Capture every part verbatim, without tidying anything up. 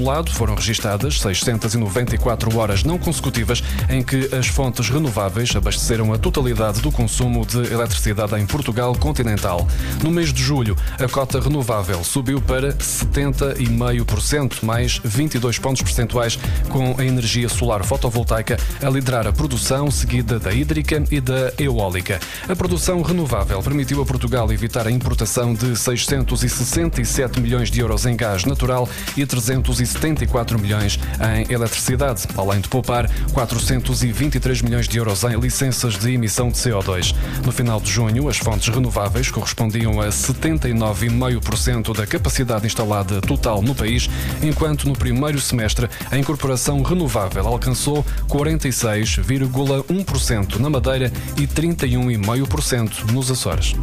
lado, foram registadas seiscentas e noventa e quatro horas não consecutivas em que as fontes renováveis abasteceram a totalidade do consumo de eletricidade em Portugal continental. No mês de julho, a cota renovável subiu para setenta vírgula cinco por cento, mais vinte e dois pontos percentuais, com a energia solar fotovoltaica a liderar a produção, seguida da hídrica e da eólica. A produção renovável permitiu a Portugal evitar a importação de seiscentos e sessenta e sete milhões de euros em gás natural e trezentos e setenta e quatro milhões em eletricidade, além de poupar quatrocentos e vinte e três milhões de euros em licenças de emissão de C O dois. No final de junho, as fontes renováveis correspondiam a setenta e nove vírgula cinco por cento da capacidade instalada total no país, enquanto no primeiro semestre a incorporação renovável alcançou quarenta e seis vírgula um por cento na Madeira e trinta e um vírgula cinco por cento nos Açores.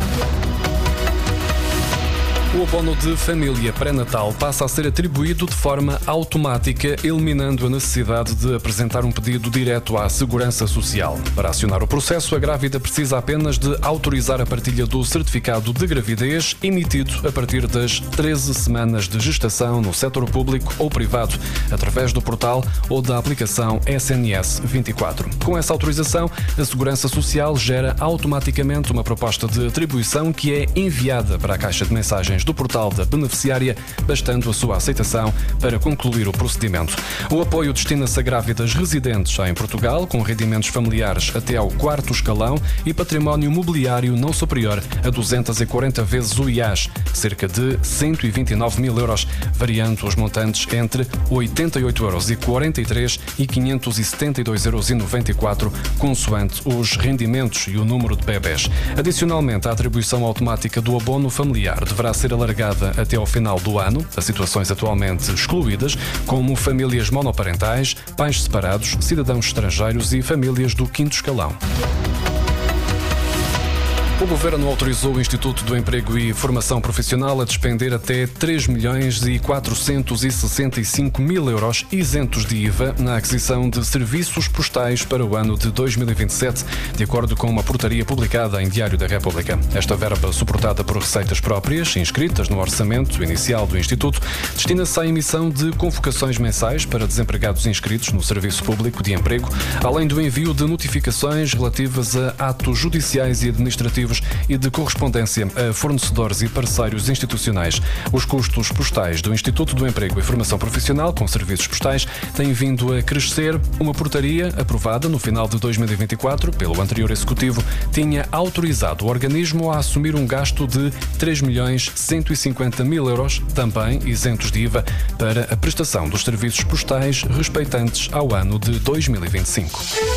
O abono de família pré-natal passa a ser atribuído de forma automática, eliminando a necessidade de apresentar um pedido direto à Segurança Social. Para acionar o processo, a grávida precisa apenas de autorizar a partilha do certificado de gravidez, emitido a partir das treze semanas de gestação no setor público ou privado, através do portal ou da aplicação S N S vinte e quatro. Com essa autorização, a Segurança Social gera automaticamente uma proposta de atribuição que é enviada para a caixa de mensagens do portal da beneficiária, bastando a sua aceitação para concluir o procedimento. O apoio destina-se a grávidas residentes em Portugal, com rendimentos familiares até ao quarto escalão e património mobiliário não superior a duzentas e quarenta vezes o I A S, cerca de cento e vinte e nove mil euros, variando os montantes entre oitenta e oito euros e quarenta e três e quinhentos e setenta e dois euros e noventa e quatro, consoante os rendimentos e o número de bebés. Adicionalmente, a atribuição automática do abono familiar deverá ser alargada até ao final do ano a situações atualmente excluídas, como famílias monoparentais, pais separados, cidadãos estrangeiros e famílias do quinto escalão. O Governo autorizou o Instituto do Emprego e Formação Profissional a despender até três milhões e quatrocentos e sessenta e cinco mil euros isentos de I V A na aquisição de serviços postais para o ano de dois mil e vinte e sete, de acordo com uma portaria publicada em Diário da República. Esta verba, suportada por receitas próprias, inscritas no orçamento inicial do Instituto, destina-se à emissão de convocações mensais para desempregados inscritos no Serviço Público de Emprego, além do envio de notificações relativas a atos judiciais e administrativos e de correspondência a fornecedores e parceiros institucionais. Os custos postais do Instituto do Emprego e Formação Profissional com serviços postais têm vindo a crescer. Uma portaria aprovada no final de dois mil e vinte e quatro pelo anterior Executivo tinha autorizado o organismo a assumir um gasto de três milhões cento e cinquenta mil euros, também isentos de I V A, para a prestação dos serviços postais respeitantes ao ano de dois mil e vinte e cinco.